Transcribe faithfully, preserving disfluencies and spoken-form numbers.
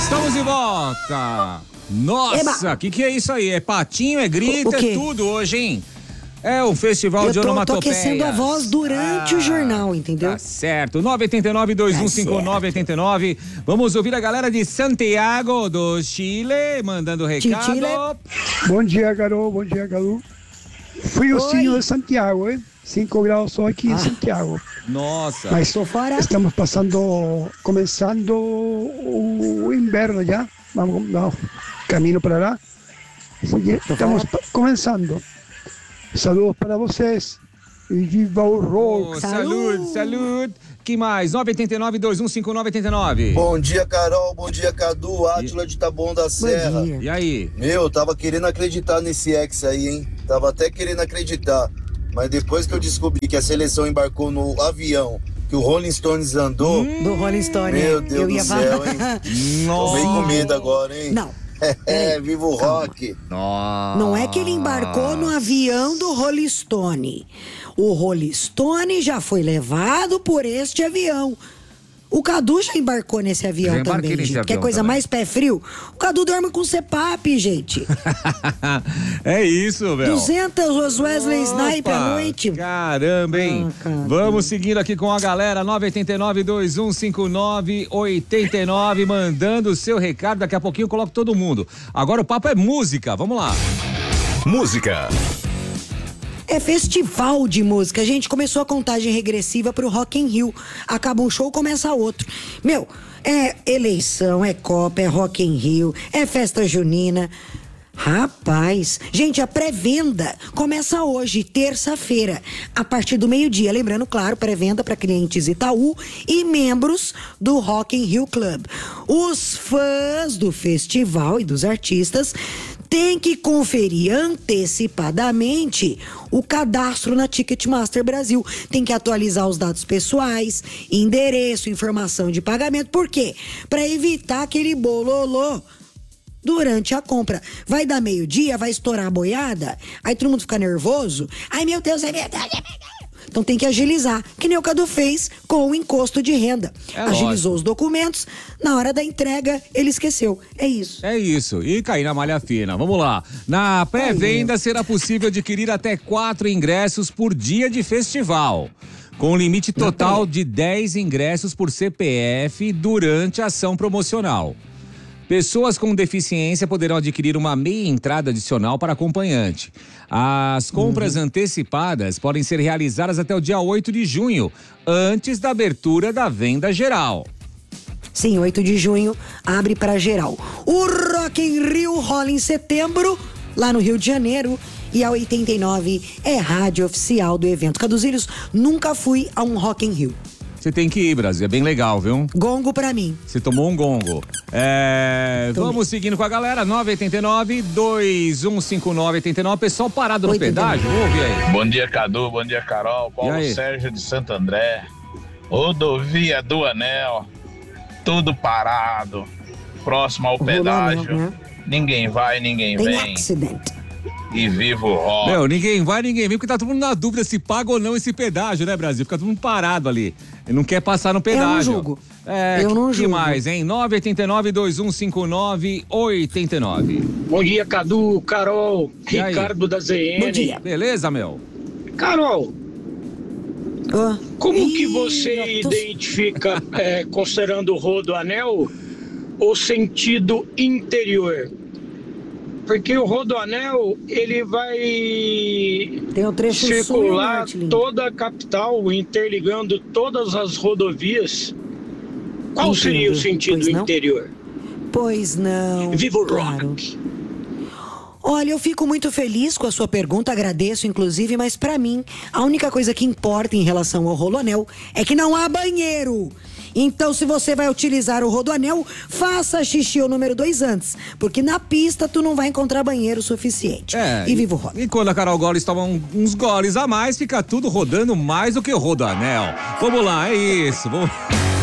Estamos de volta. Nossa, o que que é isso aí? É patinho, é grito, é tudo hoje, hein? É o Festival eu de tô, Onomatopeias. tô aquecendo a voz durante ah, o jornal, entendeu? Tá certo. nove oito nove, dois um cinco nove, oito nove. Vamos ouvir a galera de Santiago do Chile, mandando recado. Chile. Bom dia, Carol. Bom dia, Galu. Friozinho de Santiago, hein? cinco graus só aqui ah. em Santiago. Nossa. Mas só fora. Estamos passando, começando o inverno já. Vamos, vamos caminho para lá. Estamos começando. Saludos para vocês. E viva o rock. Oh, saúde, saúde. Que mais? nove oito nove, dois um cinco nove, oito nove. Bom dia, Carol. Bom dia, Cadu. Átila de Taboão da Serra. E aí? Meu, tava querendo acreditar nesse ex aí, hein? Tava até querendo acreditar. Mas depois que eu descobri que a seleção embarcou no avião, que o Rolling Stones andou... Hum, do Rolling Stones. Meu Deus eu do ia céu, hein? Tô bem com medo agora, hein? Não. É, viva o rock. Nossa. Não é que ele embarcou no avião do Rolling Stone. O Rolling Stone já foi levado por este avião. O Cadu já embarcou nesse avião também, gente. Quer coisa também. Mais pé frio? O Cadu dorme com C P A P, gente. É isso, velho. duzentos Wesley Snipe à noite. Caramba, hein? Ah, vamos seguindo aqui com a galera. nove oito nove, dois um cinco nove, oito nove. Mandando o seu recado. Daqui a pouquinho eu coloco todo mundo. Agora o papo é música. Vamos lá. Música. É festival de música. A gente começou a contagem regressiva pro Rock in Rio. Acaba um show, começa outro. Meu, é eleição, é Copa, é Rock in Rio, é festa junina. Rapaz, gente, a pré-venda começa hoje, terça-feira, a partir do meio-dia. Lembrando, claro, pré-venda para clientes Itaú e membros do Rock in Rio Club. Os fãs do festival e dos artistas tem que conferir antecipadamente o cadastro na Ticketmaster Brasil. Tem que atualizar os dados pessoais, endereço, informação de pagamento. Por quê? Para evitar aquele bololô durante a compra. Vai dar meio-dia, vai estourar a boiada, aí todo mundo fica nervoso. Ai, meu Deus, é verdade, é verdade. Então tem que agilizar, que nem o Cadu fez com o imposto de renda. É Agilizou lógico. Os documentos, na hora da entrega ele esqueceu. É isso. É isso, e cair na malha fina. Vamos lá. Na pré-venda será possível adquirir até quatro ingressos por dia de festival, com limite total de dez ingressos por C P F durante a ação promocional. Pessoas com deficiência poderão adquirir uma meia entrada adicional para acompanhante. As compras uhum. antecipadas podem ser realizadas até o dia oito de junho, antes da abertura da venda geral. Sim, oito de junho abre para geral. O Rock in Rio rola em setembro, lá no Rio de Janeiro. E a oitenta e nove é rádio oficial do evento. Caduzilhos, nunca fui a um Rock in Rio. Você tem que ir, Brasil, é bem legal, viu? Gongo pra mim. Você tomou um gongo. É, vamos seguindo com a galera, nove oito nove, dois um cinco nove, oito nove. Pessoal parado no pedágio, ouve aí. Bom dia, Cadu, bom dia, Carol. Paulo Sérgio de Santo André. Rodovia do Anel, tudo parado, próximo ao pedágio. Anel, né? Ninguém vai, ninguém Tem vem. Accident. E vivo o rock. Meu, ninguém vai, ninguém vem, porque tá todo mundo na dúvida se paga ou não esse pedágio, né, Brasil? Fica todo mundo parado ali. Ele não quer passar no pedágio. Eu não julgo. É, Eu não que julgo. mais, hein? nove oito nove, dois um cinco nove, oito nove. Bom dia, Cadu, Carol, E aí? Ricardo da Z N. Bom dia. Beleza, meu? Carol, Ah. como Ih, que você eu tô- identifica, é, considerando o rodoanel, o sentido interior? Porque o rodoanel, ele vai Tem um trecho sul e circular norte, lindo. toda a capital, interligando todas as rodovias. Qual Entendo. seria o sentido Pois não? interior? Pois não. Viva o claro. rock! Olha, eu fico muito feliz com a sua pergunta, agradeço inclusive, mas pra mim, a única coisa que importa em relação ao rodoanel é que não há banheiro. Então, se você vai utilizar o rodoanel, faça xixi o número dois antes, porque na pista tu não vai encontrar banheiro suficiente. É, e viva o rock. E quando a Carol Goles toma um- uns goles a mais, fica tudo rodando mais do que o rodoanel. Vamos lá, é isso. Vamos...